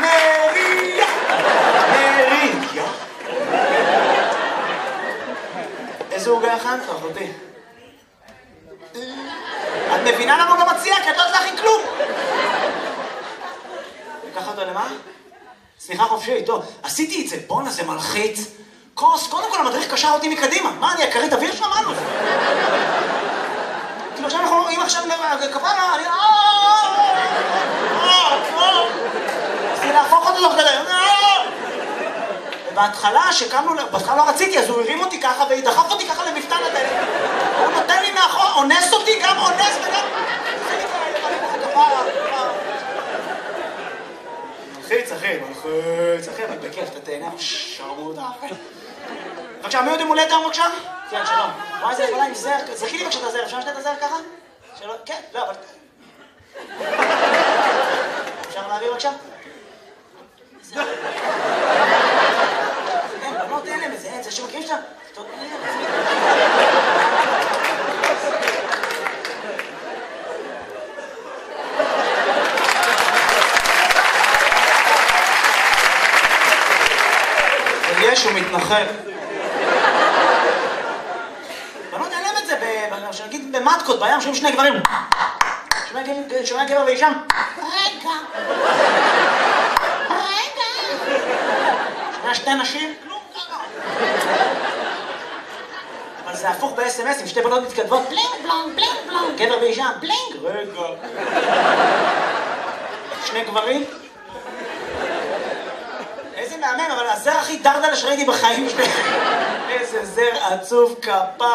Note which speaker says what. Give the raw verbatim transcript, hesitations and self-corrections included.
Speaker 1: מריה, מריה. איזה עוגה הכנת, אחותי? את מבינה למה הוא לא מציע? כי את לא יודעת להכין כלום. לקח אותו למה? סליחה חופשי, טוב. עשיתי את זה, בואנה זה מלחיץ. כוס, קודם כל המדריך קשר אותי מקדימה. מה, אני הכרית אוויר שם? מה זה? כאילו עכשיו אנחנו, אם עכשיו כפרה, אני... רציתי להפוך אותו תוך כדי. ובהתחלה, שקמנו, בהתחלה לא רציתי, אז הוא הרים אותי ככה ודחף אותי ככה למפתן הדלת. הוא נותן לי מאחור, אונס אותי, גם אונס וגם... מלחיץ, אחי, מלחיץ, אחי, אבל בכיף, אתה תהנה, שרמוטה. בבקשה, מי עוד עם הולדת היום בבקשה? כן, שלום. וואי, זה יכולה עם זר, זכי לי בבקשה את הזר, אפשר לשתת את הזר ככה? שלום, כן, לא, אבל... אפשר להעביר בבקשה? זר. כן, בנות אין להם את זה, זה שמכירים שאתה... יש, הוא מתנחל. בנות אין להם את זה, נגיד במטקות, בים, שומעים שני גברים. שומע גבר ואישה. רגע. רגע. שומע שתי נשים. כלום ככה. אבל זה הפוך ב-אס אם אס, עם שתי בנות מתכתבות. בלינג בלונג, בלינג בלונג. גבר ואישה. בלינג. רגע. שני גברים. איזה מהמם, אבל הזר הכי דרדלה שראיתי בחיים שלי. איזה זר עצוב כפה.